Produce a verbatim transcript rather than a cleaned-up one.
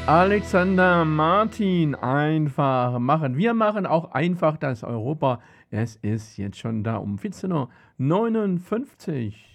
Alexander Martin, einfach machen. Wir machen auch einfach das Europa. Es ist jetzt schon da um vierzehn Uhr neunundfünfzig.